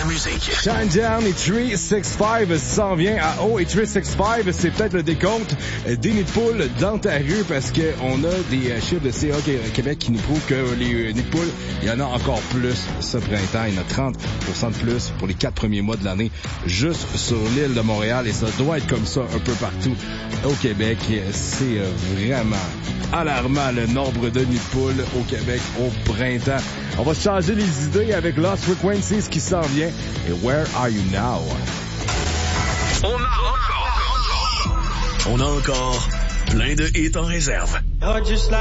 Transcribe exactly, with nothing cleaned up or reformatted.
musique. Shinedown et trois cent soixante-cinq s'en vient à haut. Et trois cent soixante-cinq, c'est peut-être le décompte des nids de poules dans ta rue parce qu'on a des chiffres de C A Québec qui nous prouvent que les nids de poules, il y en a encore plus ce printemps. Il y en a trente pour cent de plus pour les quatre premiers mois de l'année juste sur l'île de Montréal. Et ça doit être comme ça un peu partout au Québec. C'est vraiment alarmant le nombre de nids de poules au Québec au printemps. On va changer les idées avec Lost Frequencies qui s'en vient. Et Where Are You Now? On a encore, on a encore plein de hits en réserve.